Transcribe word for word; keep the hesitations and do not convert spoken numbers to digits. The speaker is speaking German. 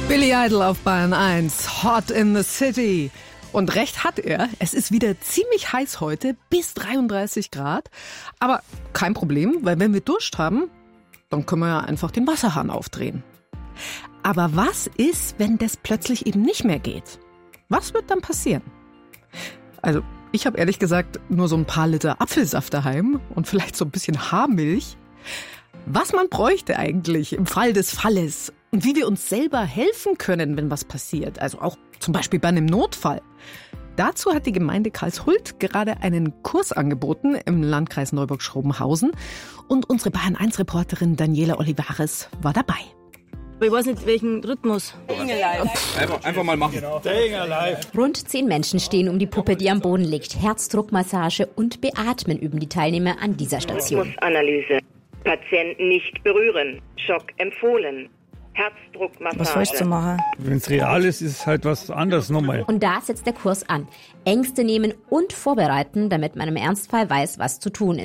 Billy Idol auf Bayern eins, Hot in the City. Und recht hat er, es ist wieder ziemlich heiß heute, bis dreiunddreißig Grad. Aber kein Problem, weil wenn wir Durst haben, dann können wir ja einfach den Wasserhahn aufdrehen. Aber was ist, wenn das plötzlich eben nicht mehr geht? Was wird dann passieren? Also, ich habe ehrlich gesagt nur so ein paar Liter Apfelsaft daheim und vielleicht so ein bisschen Haarmilch. Was man bräuchte eigentlich im Fall des Falles und wie wir uns selber helfen können, wenn was passiert, also auch zum Beispiel bei einem Notfall. Dazu hat die Gemeinde Karlshult gerade einen Kurs angeboten im Landkreis Neuburg-Schrobenhausen und unsere Bayern eins Reporterin Daniela Olivares war dabei. Ich weiß nicht, welchen Rhythmus. Einfach, einfach mal machen. Rund zehn Menschen stehen um die Puppe, die am Boden liegt. Herzdruckmassage und Beatmen üben die Teilnehmer an dieser Station. Rhythmusanalyse. Patienten nicht berühren. Schock empfohlen. Herzdruckmassage. Was soll ich zu machen? Wenn es real ist, ist es halt was anderes nochmal. Und da setzt der Kurs an. Ängste nehmen und vorbereiten, damit man im Ernstfall weiß, was zu tun ist.